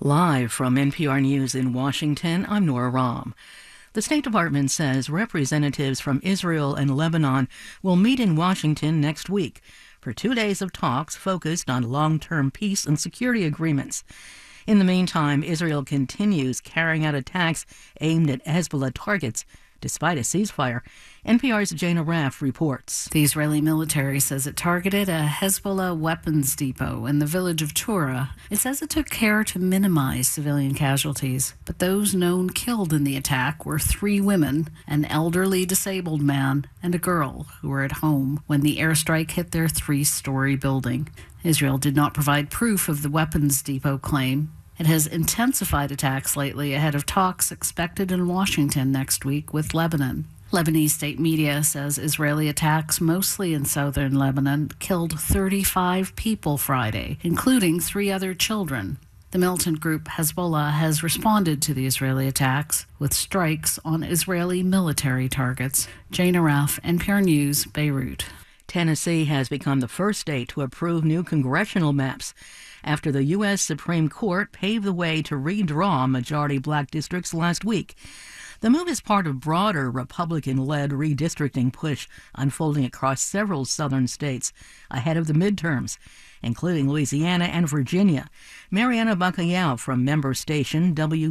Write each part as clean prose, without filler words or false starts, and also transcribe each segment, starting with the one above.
Live from NPR News in Washington, I'm Nora Rahm. The State Department says representatives from Israel and Lebanon will meet in Washington next week for 2 days of talks focused on long-term peace and security agreements. In the meantime, Israel continues carrying out attacks aimed at Hezbollah targets despite a ceasefire. NPR's Jana Raff reports. The Israeli military says it targeted a Hezbollah weapons depot in the village of Tura. It says it took care to minimize civilian casualties, but those known killed in the attack were 3 women, an elderly disabled man, and a girl who were at home when the airstrike hit their 3-story building. Israel did not provide proof of the weapons depot claim. It has intensified attacks lately ahead of talks expected in Washington next week with Lebanon. Lebanese state media says Israeli attacks, mostly in southern Lebanon, killed 35 people Friday, including 3 other children. The militant group Hezbollah has responded to the Israeli attacks with strikes on Israeli military targets. Jana Raff, NPR News, Beirut. Tennessee has become the first state to approve new congressional maps after the U.S. Supreme Court paved the way to redraw majority black districts last week. The move is part of broader Republican-led redistricting push unfolding across several southern states ahead of the midterms, including Louisiana and Virginia. Mariana Bacallao from member station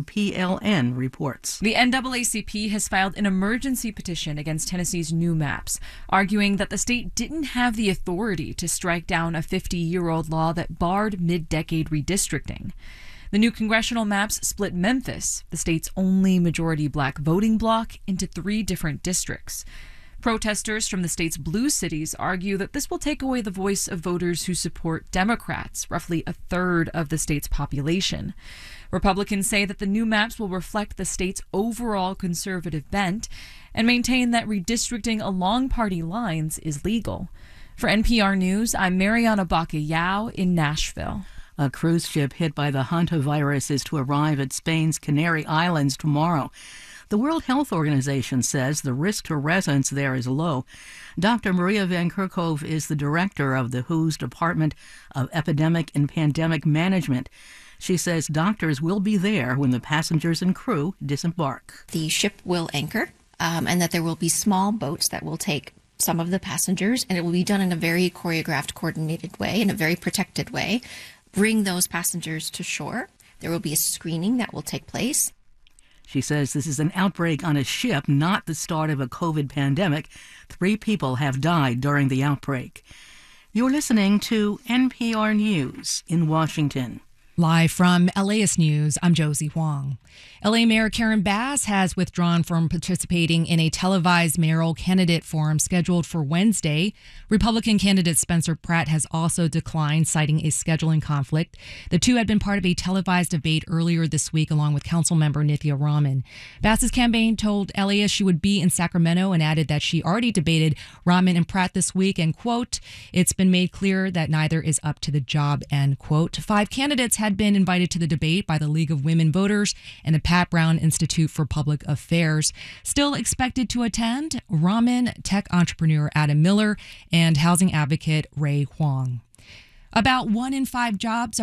WPLN reports. The NAACP has filed an emergency petition against Tennessee's new maps, arguing that the state didn't have the authority to strike down a 50-year-old law that barred mid-decade redistricting. The new congressional maps split Memphis, the state's only majority black voting bloc, into 3 different districts. Protesters from the state's blue cities argue that this will take away the voice of voters who support Democrats, roughly a third of the state's population. Republicans say that the new maps will reflect the state's overall conservative bent and maintain that redistricting along party lines is legal. For NPR News, I'm Mariana Bacallao in Nashville. A cruise ship hit by the hantavirus is to arrive at Spain's Canary Islands tomorrow. The World Health Organization says the risk to residents there is low. Dr. Maria Van Kerkhove is the director of the WHO's Department of Epidemic and Pandemic Management. She says doctors will be there when the passengers and crew disembark. The ship will anchor, and that there will be small boats that will take some of the passengers, and it will be done in a very choreographed, coordinated way, in a very protected way. Bring those passengers to shore. There will be a screening that will take place. She says this is an outbreak on a ship, not the start of a COVID pandemic. 3 people have died during the outbreak. You're listening to NPR News in Washington. Live from LAist News, I'm Josie Huang. LA Mayor Karen Bass has withdrawn from participating in a televised mayoral candidate forum scheduled for Wednesday. Republican candidate Spencer Pratt has also declined, citing a scheduling conflict. The two had been part of a televised debate earlier this week, along with Councilmember Nithya Raman. Bass's campaign told LAist she would be in Sacramento and added that she already debated Raman and Pratt this week and, quote, "It's been made clear that neither is up to the job," end quote. 5 candidates had been invited to the debate by the League of Women Voters and the Pat Brown Institute for Public Affairs. Still expected to attend, Raman, tech entrepreneur Adam Miller, and housing advocate Ray Huang. About 1 in 5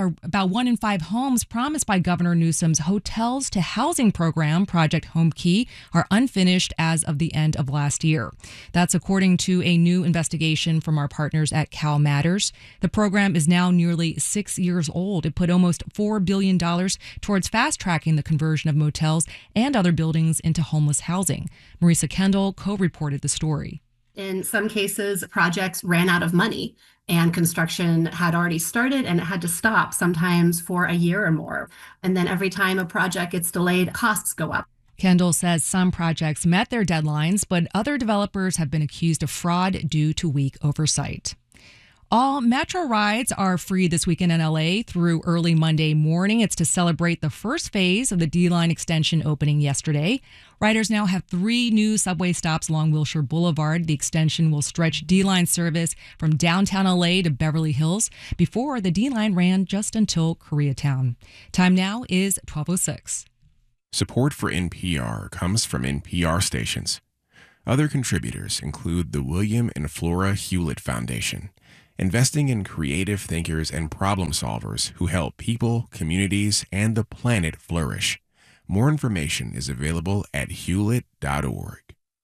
homes promised by Governor Newsom's Hotels to Housing program, Project Home Key, are unfinished as of the end of last year. That's according to a new investigation from our partners at Cal Matters. The program is now nearly 6 years old. It put almost $4 billion towards fast-tracking the conversion of motels and other buildings into homeless housing. Marisa Kendall co-reported the story. In some cases, projects ran out of money and construction had already started and it had to stop, sometimes for a year or more. And then every time a project gets delayed, costs go up. Kendall says some projects met their deadlines, but other developers have been accused of fraud due to weak oversight. All Metro rides are free this weekend in LA through early Monday morning. It's to celebrate the first phase of the D-Line extension opening yesterday. Riders now have 3 new subway stops along Wilshire Boulevard. The extension will stretch D-Line service from downtown LA to Beverly Hills. Before, the D-Line ran just until Koreatown. Time now is 12:06. Support for NPR comes from NPR stations. Other contributors include the William and Flora Hewlett Foundation, investing in creative thinkers and problem solvers who help people, communities, and the planet flourish. More information is available at hewlett.org.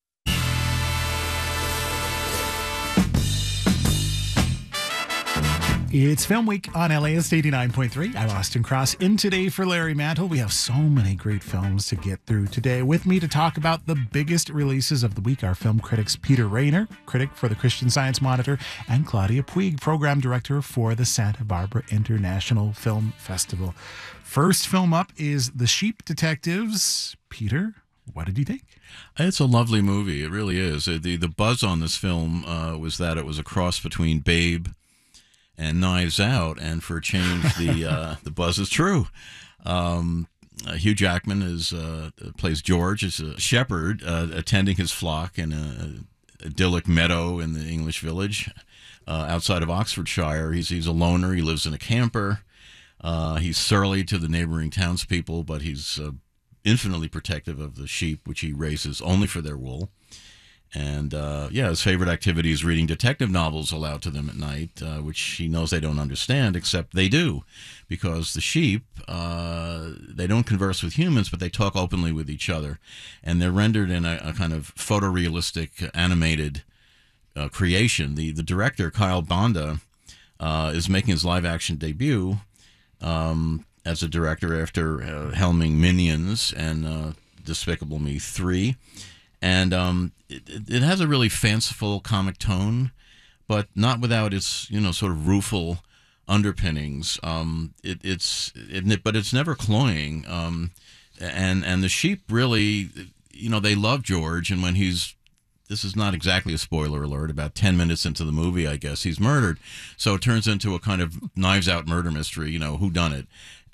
It's Film Week on LAist 89.3. I'm Austin Cross. In today for Larry Mantle, we have so many great films to get through today. With me to talk about the biggest releases of the week are film critics Peter Rayner, critic for the Christian Science Monitor, and Claudia Puig, program director for the Santa Barbara International Film Festival. First film up is The Sheep Detectives. Peter, what did you think? It's a lovely movie. It really is. The buzz on this film was that it was a cross between Babe and Knives Out, and for a change, the buzz is true. Hugh Jackman plays George, is a shepherd attending his flock in an idyllic meadow in the English village outside of Oxfordshire. He's a loner. He lives in a camper. He's surly to the neighboring townspeople, but he's infinitely protective of the sheep, which he raises only for their wool. And, his favorite activity is reading detective novels aloud to them at night, which he knows they don't understand, except they do, because the sheep, they don't converse with humans, but they talk openly with each other. And they're rendered in a kind of photorealistic, animated creation. The director, Kyle Banda, is making his live-action debut as a director after helming Minions and Despicable Me 3. And it has a really fanciful comic tone, but not without its sort of rueful underpinnings. But it's never cloying. And the sheep really, they love George. And when this is not exactly a spoiler alert, about 10 minutes into the movie, I guess, he's murdered. So it turns into a kind of Knives Out murder mystery, who done it.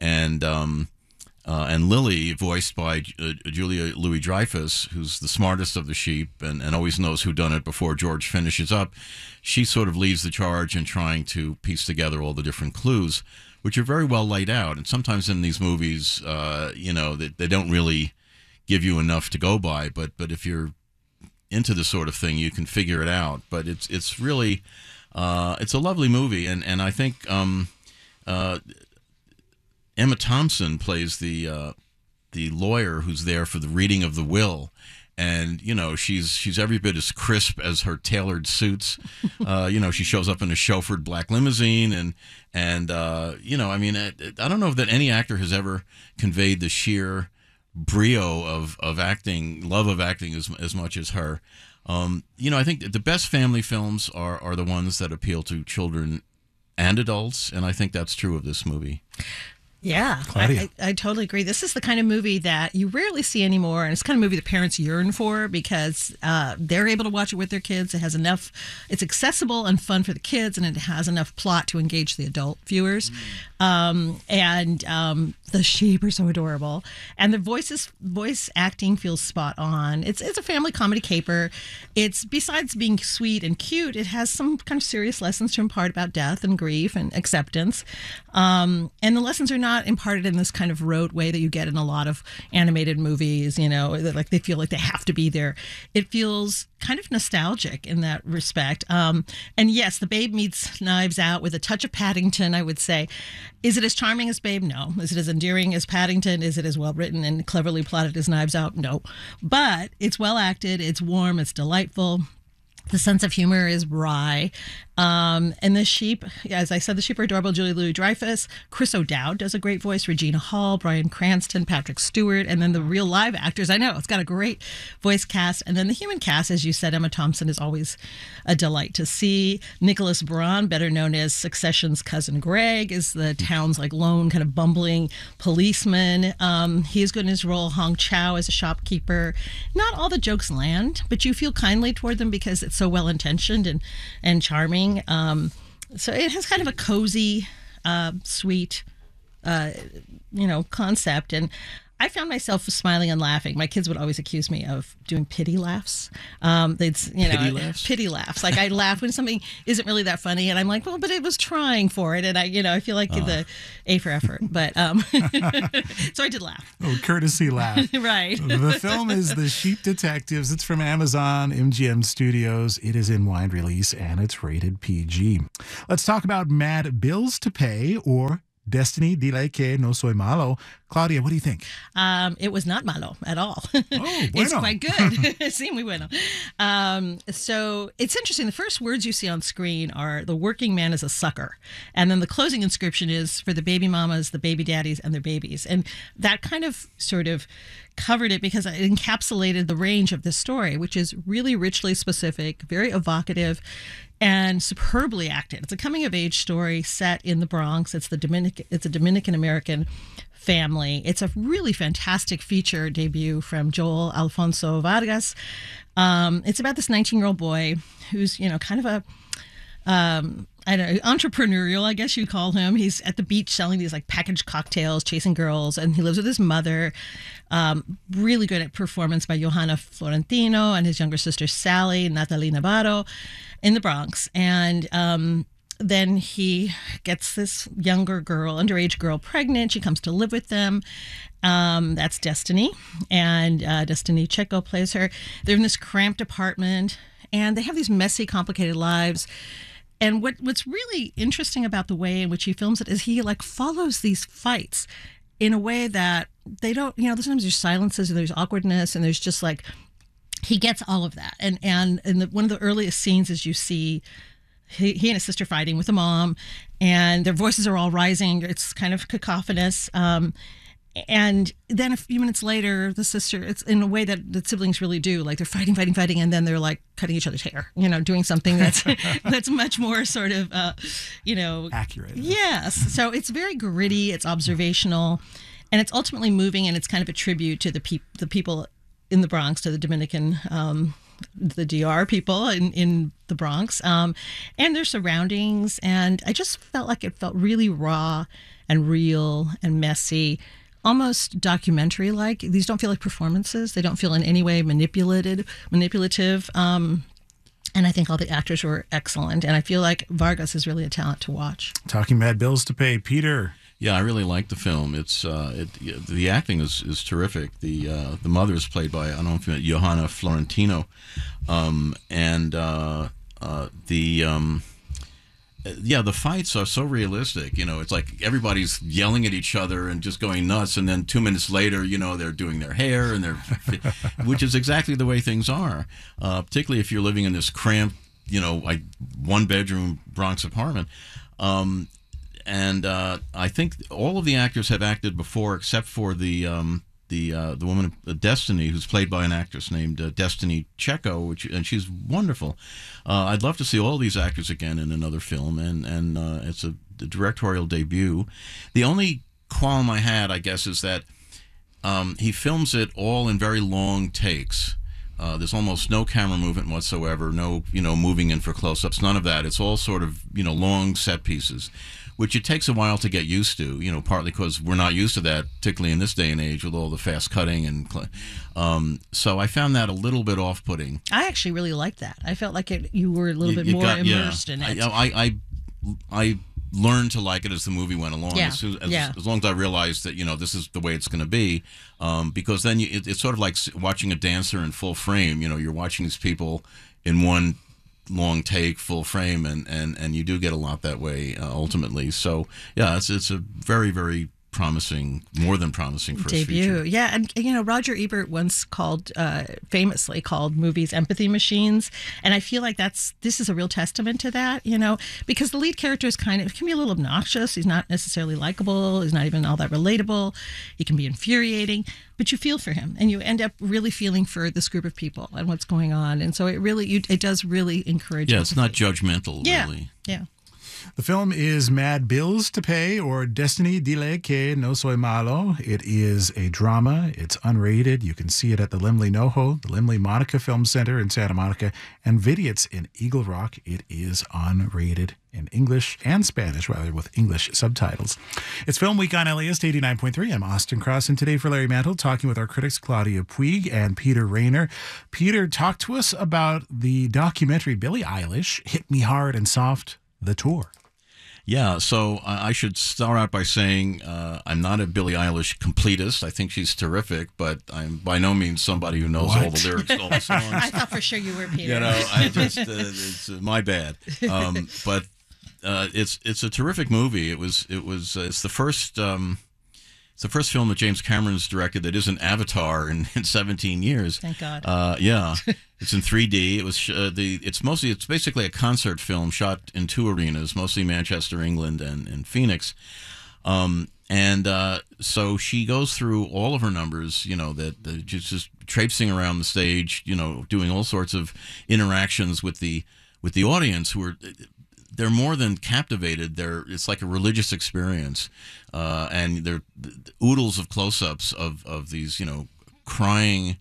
And Lily, voiced by Julia Louis-Dreyfus, who's the smartest of the sheep and always knows who done it before George finishes up, she sort of leads the charge in trying to piece together all the different clues, which are very well laid out. And sometimes in these movies, they don't really give you enough to go by. But if you're into this sort of thing, you can figure it out. But it's really it's a lovely movie, and I think Emma Thompson plays the lawyer who's there for the reading of the will, and she's every bit as crisp as her tailored suits. She shows up in a chauffeured black limousine, and I don't know that any actor has ever conveyed the sheer brio of acting, love of acting as much as her. I think the best family films are the ones that appeal to children and adults, and I think that's true of this movie. Yeah, I totally agree. This is the kind of movie that you rarely see anymore, and it's the kind of movie that parents yearn for because they're able to watch it with their kids. It has enough, it's accessible and fun for the kids, and it has enough plot to engage the adult viewers. The sheep are so adorable, and the voice acting feels spot on. It's a family comedy caper. It's, besides being sweet and cute, it has some kind of serious lessons to impart about death and grief and acceptance. And the lessons are not imparted in this kind of rote way that you get in a lot of animated movies, like they feel like they have to be there. It feels kind of nostalgic in that respect. And yes, the Babe meets Knives Out with a touch of Paddington, I would say. Is it as charming as Babe? No. Is it as endearing as Paddington? Is it as well written and cleverly plotted as Knives Out? No. But it's well acted, it's warm, it's delightful. The sense of humor is wry. And the sheep, as I said, the sheep are adorable. Julia Louis-Dreyfus, Chris O'Dowd does a great voice, Regina Hall, Bryan Cranston, Patrick Stewart, and then the real live actors. I know, it's got a great voice cast. And then the human cast, as you said, Emma Thompson is always a delight to see. Nicholas Braun, better known as Succession's cousin Greg, is the town's lone kind of bumbling policeman. He is good in his role. Hong Chow as a shopkeeper. Not all the jokes land, but you feel kindly toward them because it's so well-intentioned and charming. So it has kind of a cozy, sweet, concept. And I found myself smiling and laughing. My kids would always accuse me of doing pity laughs. Pity laughs. Like I laugh when something isn't really that funny, and I'm like, well, but it was trying for it, and I feel like the A for effort. But so I did laugh. Oh, courtesy laugh. Right. The film is The Sheep Detectives. It's from Amazon MGM Studios. It is in wide release and it's rated PG. Let's talk about Mad Bills to Pay, or Destiny, Dile que no soy malo. Claudia, what do you think? It was not malo at all. Oh, bueno. It's quite good. Sí, muy bueno. So it's interesting. The first words you see on screen are "the working man is a sucker," and then the closing inscription is "for the baby mamas, the baby daddies, and their babies." And that kind of sort of covered it because it encapsulated the range of this story, which is really richly specific, very evocative, and superbly acted. It's a coming-of-age story set in the Bronx. It's a Dominican-American family. It's a really fantastic feature debut from Joel Alfonso Vargas. It's about this 19-year-old boy who's, kind of a entrepreneurial, I guess you'd call him. He's at the beach selling these like packaged cocktails, chasing girls, and he lives with his mother. Really good at performance by Johanna Florentino and his younger sister Sally, Natalie Navarro, in the Bronx. And then he gets this underage girl pregnant. She comes to live with them. That's Destiny, and Destiny Checo plays her. They're in this cramped apartment, and they have these messy, complicated lives. And what's really interesting about the way in which he films it is he follows these fights in a way that they don't, sometimes there's silences and there's awkwardness and there's just he gets all of that. And one of the earliest scenes is you see he and his sister fighting with the mom, and their voices are all rising. It's kind of cacophonous. And then a few minutes later, the sister, it's in a way that the siblings really do. They're fighting, and then they're cutting each other's hair, doing something that's much more sort of, accurate. Yes. So it's very gritty, it's observational, and it's ultimately moving, and it's kind of a tribute to the people in the Bronx, to the Dominican, the DR people in the Bronx, and their surroundings. And I just felt like it felt really raw and real and messy, almost documentary-like. These don't feel like performances. They don't feel in any way manipulative. And I think all the actors were excellent. And I feel like Vargas is really a talent to watch. Talking Mad Bills to Pay, Peter. Yeah, I really like the film. It's the acting is terrific. The mother is played by, I don't know if you know, Johanna Florentino, the fights are so realistic. It's like everybody's yelling at each other and just going nuts, and then 2 minutes later, they're doing their hair and which is exactly the way things are. Particularly if you're living in this cramped, one-bedroom Bronx apartment. And I think all of the actors have acted before, except for the woman Destiny, who's played by an actress named Destiny Checo, and she's wonderful. I'd love to see all these actors again in another film, and it's a directorial debut. The only qualm I had, I guess, is that he films it all in very long takes. There's almost no camera movement whatsoever, no moving in for close-ups, none of that. It's all sort of long set pieces, which it takes a while to get used to, partly because we're not used to that, particularly in this day and age with all the fast cutting. And so I found that a little bit off-putting. I actually really liked that. I felt like you were a little bit more immersed in it. I learned to like it as the movie went along. Yeah. As long as I realized that, this is the way it's going to be. Because then it's sort of like watching a dancer in full frame. You're watching these people in one long take, full frame, and you do get a lot that way ultimately. So yeah, it's a very, very promising, more than promising first debut. feature. Yeah, and Roger Ebert once famously called movies empathy machines, and I feel like this is a real testament to that. Because the lead character is can be a little obnoxious. He's not necessarily likable. He's not even all that relatable. He can be infuriating, but you feel for him, and you end up really feeling for this group of people and what's going on. And so it does really encourage. Yeah, it's not judgmental, really. Yeah. The film is Mad Bills to Pay, or Destiny Dile Que No Soy Malo. It is a drama. It's unrated. You can see it at the Limley NoHo, the Limley Monica Film Center in Santa Monica, and Vidiot's in Eagle Rock. It is unrated in English and Spanish, rather, with English subtitles. It's Film Week on LAist 89.3. I'm Austin Cross, and today for Larry Mantle, talking with our critics Claudia Puig and Peter Rayner. Peter, talk to us about the documentary Billie Eilish, Hit Me Hard and Soft, the tour. Yeah, so I should start out by saying I'm not a Billie Eilish completist. I think she's terrific, but I'm by no means somebody who knows all the lyrics to all the songs. I thought for sure you were, Peter. You know, I just it's my bad. But it's a terrific movie. It's the first film that James Cameron's directed that isn't Avatar in 17 years. Thank God. Yeah, it's in 3D. It was it's basically a concert film shot in two arenas, mostly Manchester, England, and Phoenix. So she goes through all of her numbers, you know, that just traipsing around the stage, you know, doing all sorts of interactions with the audience who are. They're more than captivated. It's like a religious experience, and they're oodles of close-ups of these, you know, crying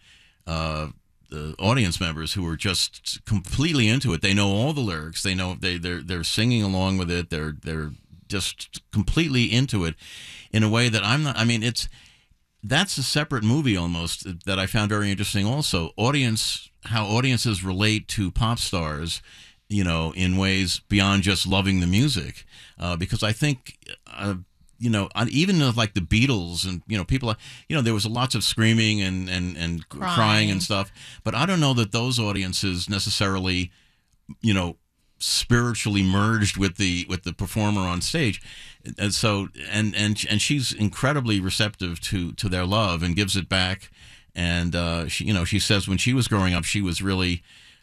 audience members who are just completely into it. They know all the lyrics. They know they're singing along with it. They're just completely into it in a way that I'm not. I mean, that's a separate movie almost that I found very interesting. Also, how audiences relate to pop stars, you know, in ways beyond just loving the music, because I think, you know, even like the Beatles and, you know, people, you know, there was lots of screaming and crying and stuff, but I don't know that those audiences necessarily, you know, spiritually merged with the performer on stage, and so and she's incredibly receptive to their love and gives it back, and she says when she was growing up she was really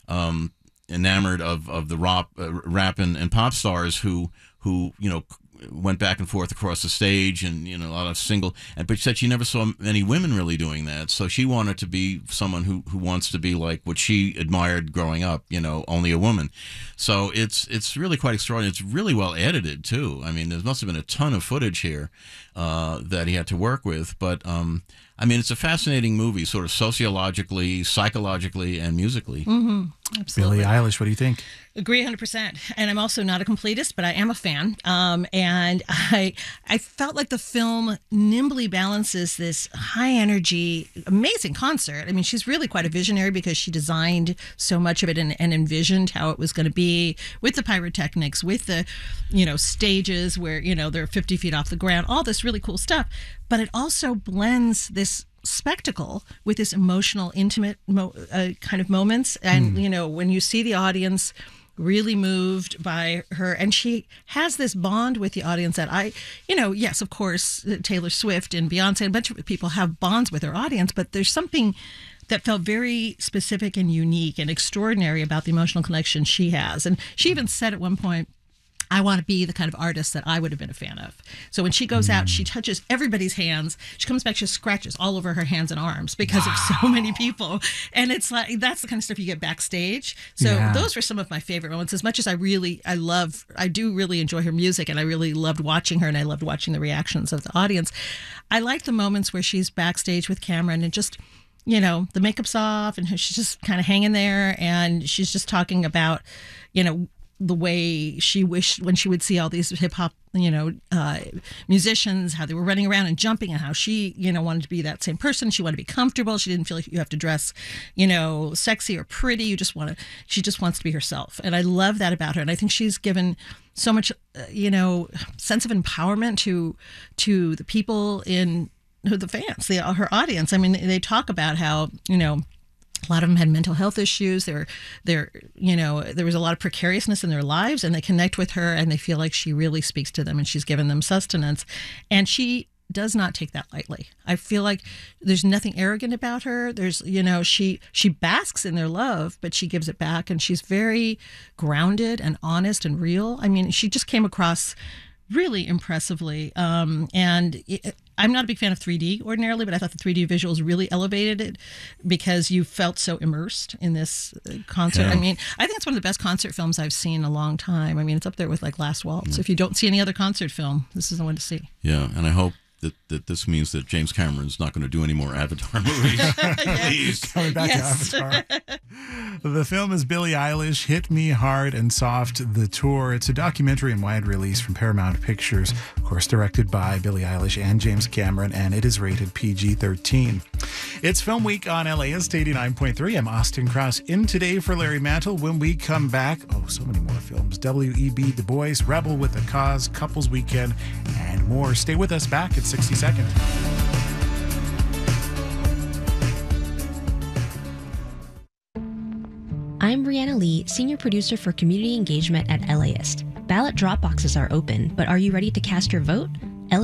enamored of the rap and pop stars who you know went back and forth across the stage, and you know a lot of but she said she never saw many women really doing that, so she wanted to be someone who wants to be like what she admired growing up, you know, only a woman. So it's really quite extraordinary. It's really well edited too. I mean, there must have been a ton of footage here that he had to work with, but I mean, it's a fascinating movie, sort of sociologically, psychologically, and musically. Mm-hmm. Absolutely. Billie Eilish, what do you think? Agree 100%. And I'm also not a completist, but I am a fan. And I felt like the film nimbly balances this high energy, amazing concert. I mean, she's really quite a visionary because she designed so much of it and envisioned how it was going to be with the pyrotechnics, with the, you know, stages where, you know, they're 50 feet off the ground, all this really cool stuff. But it also blends this spectacle with this emotional, intimate kind of moments. And, you know, when you see the audience really moved by her, and she has this bond with the audience that yes, of course, Taylor Swift and Beyonce and a bunch of people have bonds with their audience, but there's something that felt very specific and unique and extraordinary about the emotional connection she has. And she even said at one point, I want to be the kind of artist that I would have been a fan of. So when she goes out, she touches everybody's hands. She comes back, she has scratches all over her hands and arms because of so many people. And it's like, that's the kind of stuff you get backstage. So those were some of my favorite moments. As much as I do really enjoy her music, and I really loved watching her, and I loved watching the reactions of the audience. I like the moments where she's backstage with Cameron and just, you know, the makeup's off and she's just kind of hanging there, and she's just talking about, you know, the way she wished when she would see all these hip hop, you know, musicians, how they were running around and jumping, and how she, you know, wanted to be that same person. She wanted to be comfortable. She didn't feel like you have to dress, you know, sexy or pretty. She just wants to be herself. And I love that about her. And I think she's given so much, you know, sense of empowerment to the people the fans, her audience. I mean, they talk about how, you know, a lot of them had mental health issues. You know, there was a lot of precariousness in their lives, and they connect with her and they feel like she really speaks to them and she's given them sustenance. And she does not take that lightly. I feel like there's nothing arrogant about her. There's, you know, she basks in their love, but she gives it back, and she's very grounded and honest and real. I mean, she just came across really impressively. I'm not a big fan of 3D ordinarily, but I thought the 3D visuals really elevated it because you felt so immersed in this concert. Yeah. I mean, I think it's one of the best concert films I've seen in a long time. I mean, it's up there with like Last Waltz. If you don't see any other concert film, this is the one to see. Yeah, and I hope that this means that James Cameron's not going to do any more Avatar movies. Please. Coming back to Avatar. The film is Billie Eilish, Hit Me Hard and Soft, The Tour. It's a documentary and wide release from Paramount Pictures, of course, directed by Billie Eilish and James Cameron, and it is rated PG-13. It's Film Week on LAist 89.3. I'm Austin Cross in today for Larry Mantle. When we come back, so many more films. W.E.B. Du Bois, Rebel with a Cause, Couples Weekend, and more. Stay with us back at 60 seconds. I'm Brianna Lee, Senior Producer for Community Engagement at LAist. Ballot drop boxes are open, but are you ready to cast your vote?